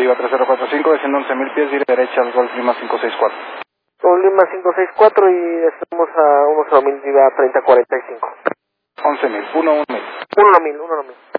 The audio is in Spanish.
Viva 3045, desciendo 11.000 pies, diré derecha al Golf Lima 564. Golf Lima 564 y estamos a 10.000, Viva 3045. 11.000, 1.000. 1.000.